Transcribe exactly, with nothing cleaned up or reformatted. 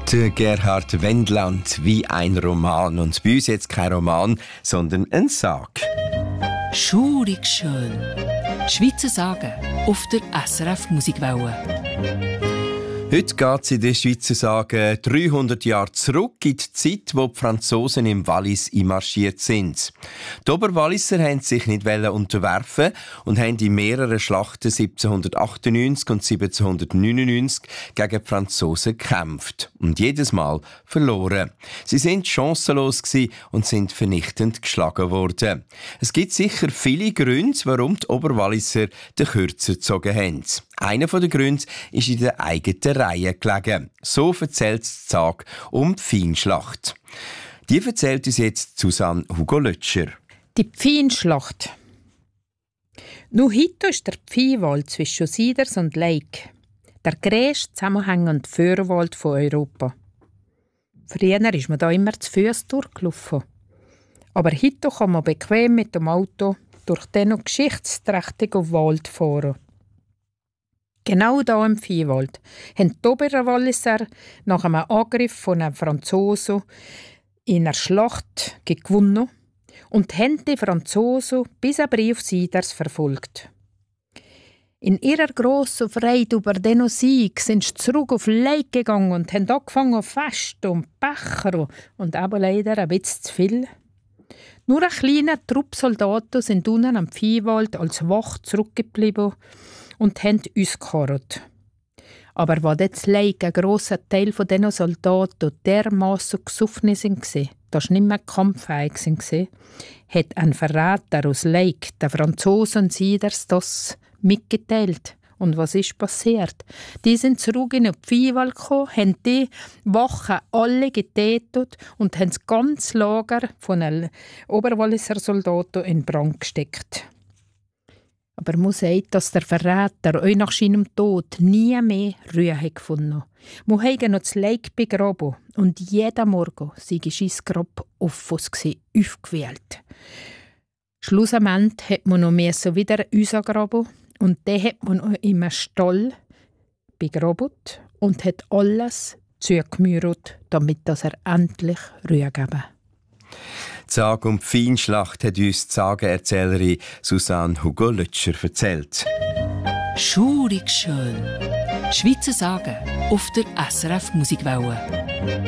Der Gerhard Wendland, wie ein Roman. Und bei uns jetzt kein Roman, sondern ein Sag. Schurig schön. Schweizer Sagen auf der S R F Musikwelle. Heute geht es in der Schweizer Sagen dreihundert Jahre zurück in die Zeit, wo die Franzosen im Wallis einmarschiert sind. Die Oberwalliser wollten sich nicht unterwerfen und haben in mehreren Schlachten siebzehnhundertachtundneunzig und siebzehnhundertneunundneunzig gegen die Franzosen gekämpft und jedes Mal verloren. Sie sind chancenlos und sind vernichtend geschlagen worden. Es gibt sicher viele Gründe, warum die Oberwalliser den Kürzer gezogen haben. Einer der Gründe ist in der eigenen Reihe gelegen. So erzählt die Sage um die Pfeinschlacht. Die erzählt uns jetzt Susanne Hugo Lötscher. Die Pfeinschlacht. Noch heute ist der Pfeinwald zwischen Siders und Lake der grösste zusammenhängende Föhrenwald von Europa. Früher ist man da immer zu Fuss durchgelaufen. Aber heute kann man bequem mit dem Auto durch den noch geschichtsträchtigen Wald fahren. Genau da im Viehwald haben die Oberwalliser nach einem Angriff von den Franzosen in einer Schlacht gewonnen und haben die Franzosen bis aber auf Siders verfolgt. In ihrer grossen Freude über diesen Sieg sind sie zurück auf Lake gegangen und haben angefangen Fest und Becher und eben leider ein bisschen zu viel. Nur ein kleiner Trupp Soldaten sind unten am Viehwald als Wach zurückgeblieben und haben uns geharrt. Aber als jetzt Lake ein grosser Teil von diesen Soldaten dermassen gesoffen waren, dass sie nicht mehr kampffähig waren, hat ein Verräter aus Lake den Franzosen Siders das mitgeteilt. Und was ist passiert? Die sind zurück in den Viehwald gekommen, haben die Wachen alle getötet und haben das ganze Lager von den Oberwalliser Soldaten in Brand gesteckt. Aber man sagt, dass der Verräter euch nach seinem Tod nie mehr Ruhe gefunden hat. Wir haben noch das Lake begraben und jeden Morgen sei sein Grab offen aufgewählt. Schlussendlich hat man noch wieder rausgraben und den hat man noch in einem Stall begraben und hat alles zugemauert, damit er endlich Ruhe geben. Die Sage um die Pfeinschlacht hat uns die Sagenerzählerin Susanne Hugo Lötscher erzählt. Schurig schön. Schweizer Sagen auf der S R F Musikwelle.